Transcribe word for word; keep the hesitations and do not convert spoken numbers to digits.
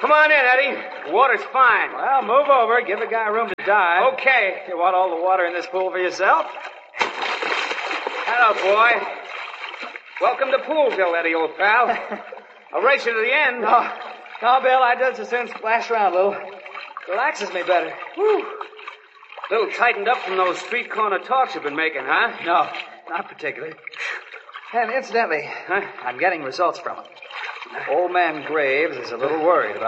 Come on in, Eddie. The water's fine. Well, move over. Give a guy room to dive. Okay. You want all the water in this pool for yourself? Hello, boy. Welcome to Poolville, Eddie, old pal. I'll race you to the end. No, no, Bill, I just as soon splash around a little. Relaxes me better. Whew. A little tightened up from those street corner talks you've been making, huh? No, not particularly. And incidentally, Huh? I'm getting results from it. Old man Graves is a little worried about